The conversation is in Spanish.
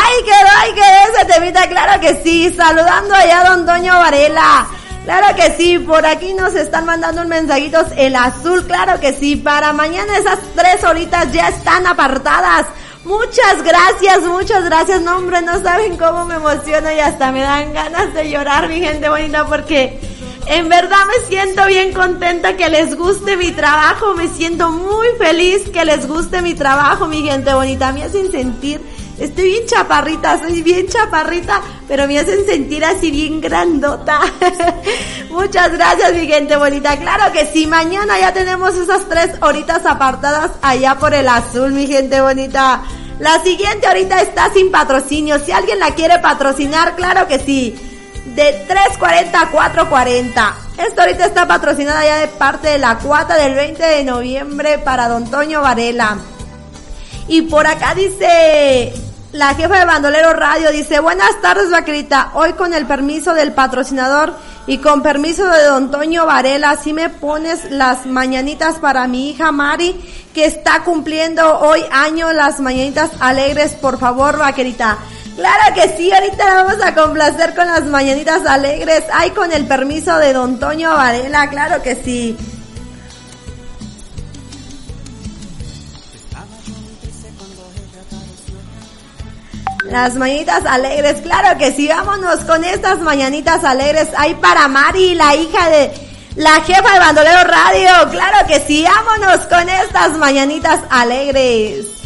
Ahí quedó ese temita, claro que sí. Saludando allá a don Toño Varela. Claro que sí, por aquí nos están mandando un mensajitos, el azul, claro que sí, para mañana esas 3 horitas ya están apartadas. Muchas gracias, no hombre, no saben cómo me emociono y hasta me dan ganas de llorar, mi gente bonita, porque en verdad me siento bien contenta que les guste mi trabajo, me siento muy feliz que les guste mi trabajo, mi gente bonita, me hacen sentir, estoy bien chaparrita, soy bien chaparrita, pero me hacen sentir así bien grandota. Muchas gracias, mi gente bonita, claro que sí, mañana ya tenemos esas 3 horitas apartadas allá por el azul, mi gente bonita. La siguiente ahorita está sin patrocinio, si alguien la quiere patrocinar, claro que sí. De 3:40 a 4:40. Esto ahorita está patrocinada ya de parte de la cuata del 20 de noviembre para don Toño Varela. Y por acá dice la jefa de Bandolero Radio, dice, buenas tardes, vaquerita, hoy con el permiso del patrocinador y con permiso de don Toño Varela, si me pones las mañanitas para mi hija Mari, que está cumpliendo hoy año, las mañanitas alegres, por favor, vaquerita. Claro que sí, ahorita vamos a complacer con las mañanitas alegres, ay, con el permiso de don Toño Varela, claro que sí. Las mañanitas alegres, claro que sí, vámonos con estas mañanitas alegres, ay, para Mari, la hija de la jefa de Bandolero Radio, claro que sí, vámonos con estas mañanitas alegres.